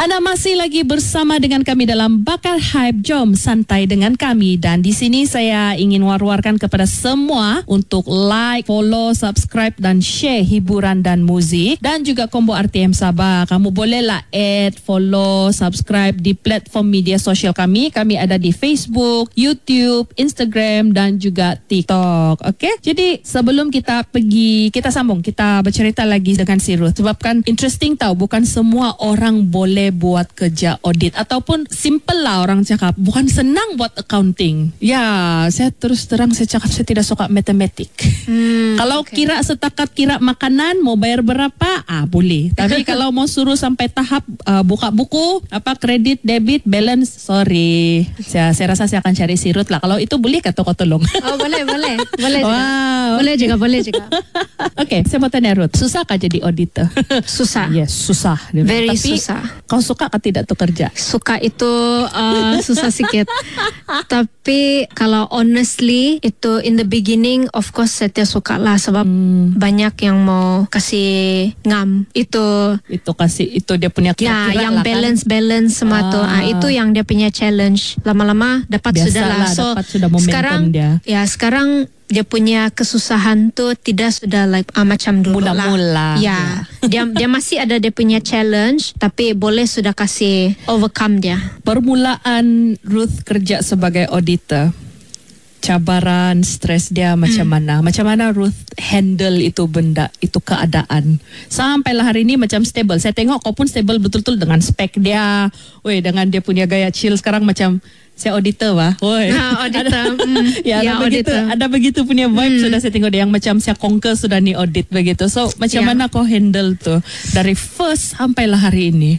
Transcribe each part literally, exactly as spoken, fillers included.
Anda masih lagi bersama dengan kami dalam Bakar Hype. Jom santai dengan kami. Dan di sini saya ingin war-warkan kepada semua untuk like, follow, subscribe dan share hiburan dan muzik. Dan juga Combo R T M Sabah. Kamu bolehlah add, follow, subscribe di platform media sosial kami. Kami ada di Facebook, YouTube, Instagram dan juga TikTok. Okey? Jadi sebelum kita pergi, kita sambung, kita bercerita lagi dengan si Ruth. Sebabkan interesting tahu, bukan semua orang boleh buat kerja audit ataupun simple lah orang cakap, bukan senang buat accounting. Ya, saya terus terang saya cakap saya tidak suka matematik. Hmm, kalau okay. kira setakat kira makanan mau bayar berapa, ah boleh. Tapi kalau mau suruh sampai tahap uh, buka buku, apa kredit, debit, balance, sorry. Saya saya rasa saya akan cari si Ruth lah. Kalau itu boleh kata kau tolong. Oh boleh boleh boleh juga. Wow. Boleh juga boleh juga. Okey, saya mau tanya Ruth, susah kah jadi auditor? Susah. Yes, susah. Very Tapi, susah. Kau suka atau tidak tuh kerja? Suka itu uh, susah sikit. Tapi kalau honestly itu in the beginning of course saya tidak suka lah sebab hmm. banyak yang mau kasih ngam. Itu itu kasih itu dia punya kira-kira ya, yang lah balance kan? balance semua ah. tuh. Ah, itu yang dia punya challenge. Lama-lama dapat Biasalah, sudah lah. So dapat sudah momentum sekarang dia. ya sekarang dia punya kesusahan tuh tidak sudah like ah, macam dulu mula-mula. lah. Ya, dia dia masih ada dia punya challenge tapi boleh sudah kasih overcome dia. Permulaan Ruth kerja sebagai auditor, cabaran, stres dia macam hmm. mana? Macam mana Ruth handle itu benda, itu keadaan? Sampailah hari ini macam stable. Saya tengok kau pun stable betul-betul dengan spek dia. Weh, dengan dia punya gaya chill sekarang macam saya auditor bah. Woi. Nah, auditor. Mm. ya, ya, ada begitu, auditor. ada begitu punya vibe Mm. sudah saya tengok dia yang macam saya conquer sudah ni audit begitu. So, macam yeah. mana kau handle tu dari first sampailah hari ini?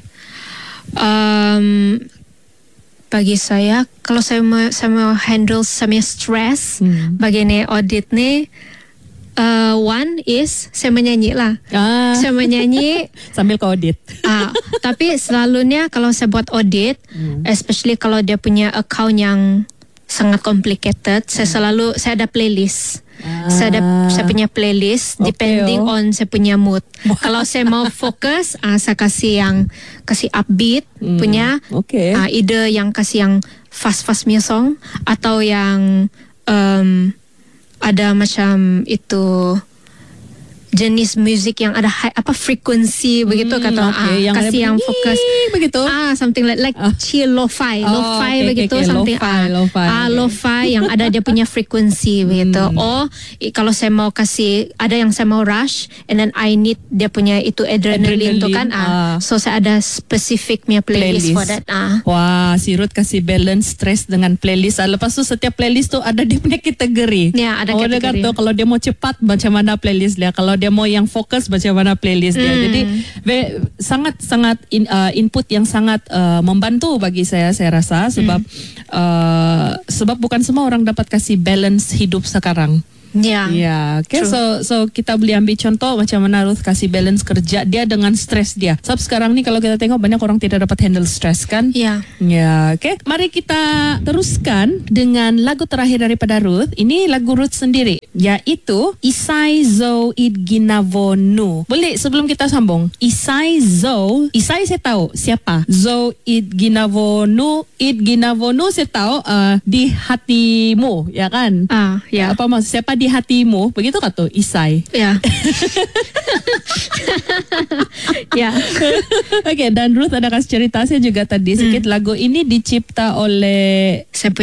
Um, bagi saya, kalau saya mau saya mau handle sama stress, hmm. bagi audit ni, uh, one is saya menyanyi lah. Ah. Saya menyanyi sambil kau audit. Ah, tapi selalunya kalau saya buat audit, hmm. especially kalau dia punya account yang sangat complicated, hmm. saya selalu saya ada playlist. Ah. Saya ada saya punya playlist okay, depending oh. on saya punya mood. Kalau saya mau fokus, ah, saya kasih yang kasih upbeat hmm. punya. Okay. Ah, either yang kasih yang fast-fast punya song atau yang um, ada macam itu jenis musik yang ada high, apa frekuensi hmm, begitu kata okay. ah, yang kasih yang fokus begitu ah something like like ah. chill lo-fi oh, lo-fi okay, begitu okay, something lo-fi, ah lo-fi, ah okay. lo-fi yang ada dia punya frekuensi begitu. Hmm. Oh kalau saya mau kasih ada yang saya mau rush and then I need dia punya itu adrenaline, adrenaline tu kan ah. ah so saya ada specific punya playlist, playlist for that ah. Wah, si Ruth kasih balance stress dengan playlist. Ah, lepas tu setiap playlist tu ada dia punya kategori. Ya, ada oh, kategori. Dia kata, kalau dia mau cepat macam mana playlist dia, kalau dia mau yang fokus macam mana playlist dia. Hmm. Jadi sangat-sangat in, uh, input yang sangat uh, membantu bagi saya saya rasa sebab hmm. uh, sebab bukan semua orang dapat kasih balance hidup sekarang. Ya. Ya, okay. So so kita boleh ambil contoh macam mana Ruth kasih balance kerja dia dengan stres dia. Sebab sekarang ni kalau kita tengok banyak orang tidak dapat handle stres kan? Ya. Ya, okay. Mari kita teruskan dengan lagu terakhir daripada Ruth. Ini lagu Ruth sendiri, iaitu Isai Zo Idginavonu. Boleh sebelum kita sambung. Isai Zo, Isai saya tahu siapa. Zo Idginavonu, Idginavonu saya tahu uh, di hatimu, ya kan? Ah, ya. Apa maksud siapa di hatimu? Begitu kata Isai. Ya. Ya. Okey, dan Ruth ada kasih cerita saya juga tadi sikit. Hmm. Lagu ini dicipta oleh saya